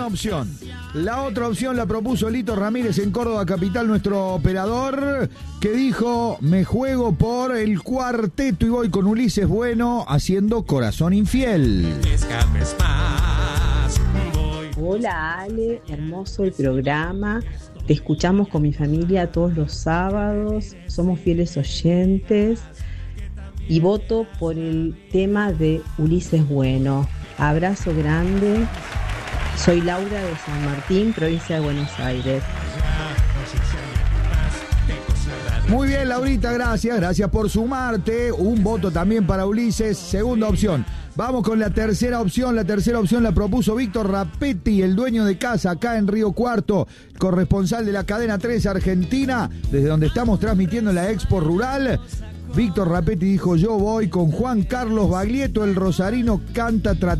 una opción. La otra opción la propuso Lito Ramírez en Córdoba Capital, nuestro operador, que dijo: me juego por el cuarteto y voy con Ulises Bueno haciendo Corazón Infiel. Hola Ale, hermoso el programa. Te escuchamos con mi familia todos los sábados, somos fieles oyentes y voto por el tema de Ulises Bueno. Abrazo grande. Soy Laura de San Martín, provincia de Buenos Aires. Muy bien, Laurita, gracias por sumarte. Un voto también para Ulises, segunda opción. Vamos con la tercera opción. La tercera opción la propuso Víctor Rapetti, el dueño de casa acá en Río Cuarto, corresponsal de la cadena 3 Argentina, desde donde estamos transmitiendo la Expo Rural. Víctor Rapetti dijo: yo voy con Juan Carlos Baglietto, el rosarino canta